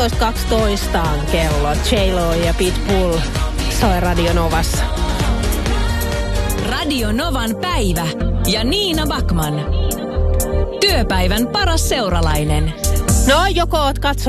12.12 on kello. J-Lo ja Pitbull soi Radio Novassa. Radio Novan päivä ja Niina Backman. Työpäivän paras seuralainen. No, joko oot katsonut